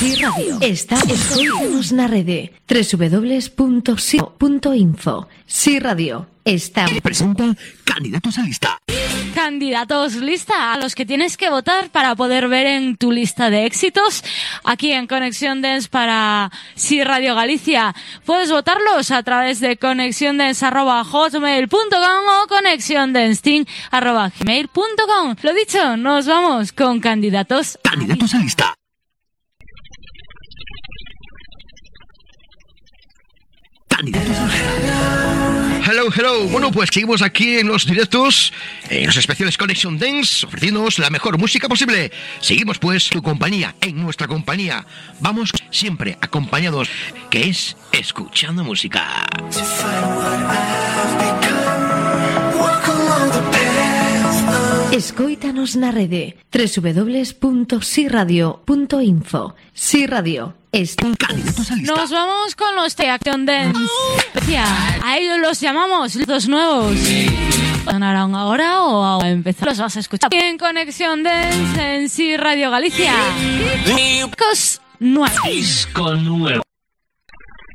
Sí Radio está escoitamos na rede www.si.info. Sí Radio está presenta Candidatos a Lista. Candidatos lista, a los que tienes que votar para poder ver en tu lista de éxitos aquí en Conexión Dance para Sí Radio Galicia. Puedes votarlos a través de conexiondance@hotmail.com o conexiondance@gmail.com. Lo dicho, nos vamos con Candidatos a Lista. Hello. Bueno, pues seguimos aquí en los directos, en los especiales Connection Dance, ofreciéndonos la mejor música posible. Seguimos pues tu compañía, en nuestra compañía. Vamos siempre acompañados, que es escuchando música. Escoítanos na rede www.siradio.info. Sí Radio está Candidatos a Lista. Nos vamos con los de Action Dance. A ellos los llamamos los nuevos. ¿Sonarán ahora o a empezar? Los vas a escuchar aquí en Conexión Dance en Sí Radio Galicia. Discos nuevos. Disco nuevo.